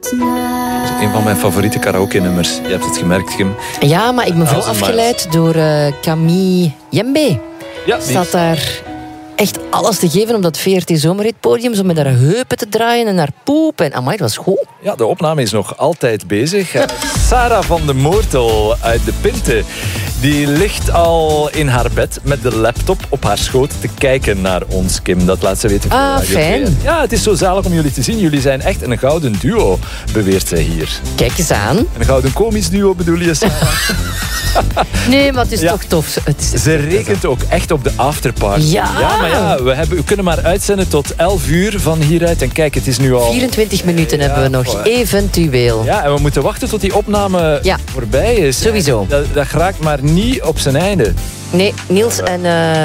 Een van mijn favoriete karaoke-nummers. Je hebt het gemerkt, Kim. Ja, maar ik ben vooral afgeleid door Camille Jembe. Ja, Staat daar echt alles te geven op dat VRT Zomerhitpodium, zo met haar heupen te draaien en haar poep. En amai, het was goed. Ja, de opname is nog altijd bezig. Sarah van de Moortel uit de Pinte, die ligt al in haar bed met de laptop op haar schoot te kijken naar ons, Kim. Dat laat ze weten. Fijn. Ja, het is zo zalig om jullie te zien. Jullie zijn echt een gouden duo, beweert zij hier. Kijk eens aan. Een gouden komisch duo bedoel je, Sarah? Nee, maar het is toch tof. Ze rekent ook echt op de afterparty. Ja. Maar ja, we kunnen maar uitzenden tot 11 uur van hieruit. En kijk, het is nu al... 24 minuten hebben we nog, eventueel. Ja, en we moeten wachten tot die opname voorbij is. Sowieso. Dat raakt maar niet op zijn einde. Nee, Niels en...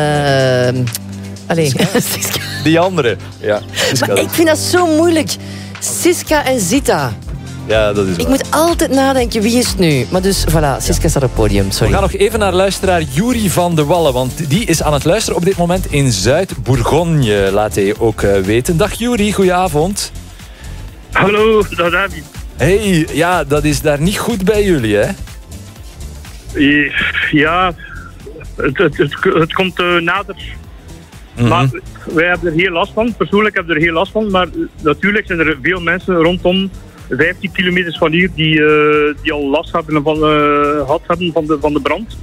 Siska. Die andere. Ja, maar ik vind dat zo moeilijk. Siska en Zita. Ja, dat is waar. Ik moet altijd nadenken, wie is het nu? Maar dus, voilà, Siska staat op het podium, sorry. We gaan nog even naar luisteraar Juri van de Wallen, want die is aan het luisteren op dit moment in Zuid-Bourgogne, laat hij ook weten. Dag Juri, goedenavond. Hallo, dag David. Hey, ja, dat is daar niet goed bij jullie, hè? Ja, het komt nader. Mm-hmm. Maar wij hebben er heel last van. Persoonlijk heb ik er heel last van. Maar natuurlijk zijn er veel mensen rondom 15 kilometers van hier die al last hebben gehad hebben van de brand.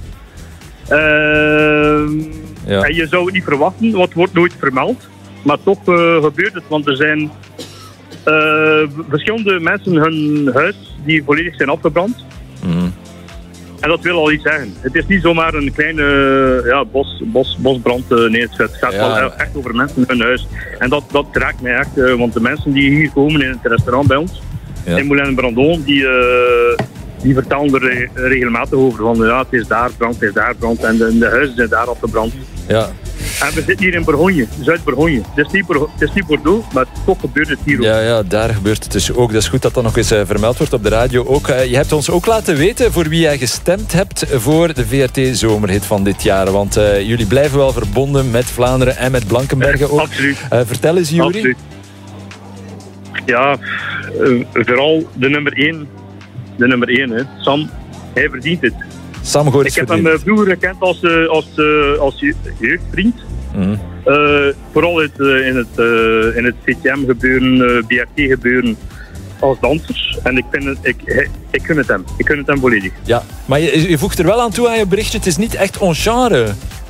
En je zou het niet verwachten, want het wordt nooit vermeld. Maar toch gebeurt het, want er zijn verschillende mensen hun huis die volledig zijn afgebrand. Mm. En dat wil al iets zeggen. Het is niet zomaar een kleine bosbrand. Nee, het gaat wel echt over mensen in hun huis. En dat raakt mij echt, want de mensen die hier komen in het restaurant bij ons, in Moulin-Brandon, die vertellen er regelmatig over van het is daar brand en de huizen zijn daar afgebrand. Ja. En we zitten hier in Bourgogne, Zuid-Bourgogne. Het is niet Bordeaux, maar toch gebeurt het hier ook. Ja, daar gebeurt het dus ook. Dat is goed dat dat nog eens vermeld wordt op de radio ook. Je hebt ons ook laten weten voor wie jij gestemd hebt voor de VRT Zomerhit van dit jaar. Want jullie blijven wel verbonden met Vlaanderen en met Blankenberge ook. Absoluut. Vertel eens, Juri. Absoluut. Ja, vooral de nummer 1, hè. Sam, hij verdient het. Sam Goris. Ik heb hem vroeger gekend als jeugdvriend. Mm. Vooral in het VTM gebeuren, BRT gebeuren als dansers. En ik gun het hem. Ik gun het hem volledig. Ja, maar je voegt er wel aan toe aan je berichtje. Het is niet echt ons genre.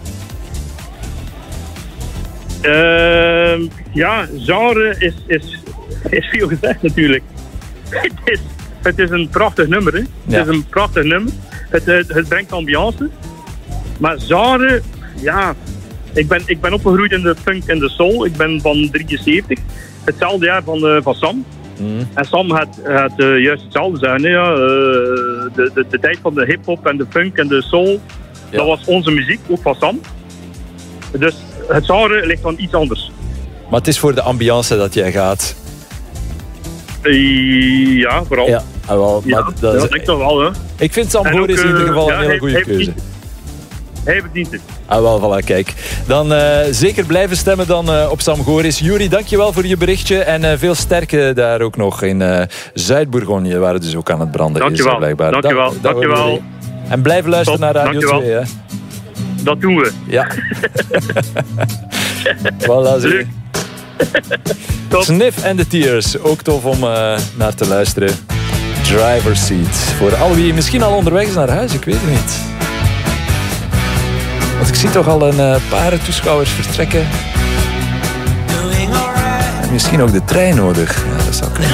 Genre is veel gezegd natuurlijk. Het is een prachtig nummer, hè. Ja. Het is een prachtig nummer. Het brengt ambiance. Maar genre, ja... Ik ben opgegroeid in de funk en de soul. Ik ben van 73. Hetzelfde jaar van Sam. Mm. En Sam had juist hetzelfde zijn. Ja. De tijd van de hip-hop en de funk en de soul. Ja. Dat was onze muziek, ook van Sam. Dus het genre ligt dan iets anders. Maar het is voor de ambiance dat jij gaat. Ja, vooral. Ja, wel, maar dat denk ik toch wel. Hè. Ik vind Sam Goris in ieder geval een hele goede keuze. Hij verdient het. Voilà, kijk. Dan zeker blijven stemmen dan op Sam Goris. Juri, dankjewel voor je berichtje. En veel sterkte daar ook nog in Zuid-Bourgogne, waar het dus ook aan het branden dankjewel. is. Blijkbaar. Dankjewel. En blijven luisteren naar Radio 2. Hè. Dat doen we. Ja. Voilà, zie. Sniff and the Tears. Ook tof om naar te luisteren. Driver's Seat. Voor al wie misschien al onderweg is naar huis, ik weet het niet. Want ik zie toch al een paar toeschouwers vertrekken. En misschien ook de trein nodig. Ja, dat zou kunnen.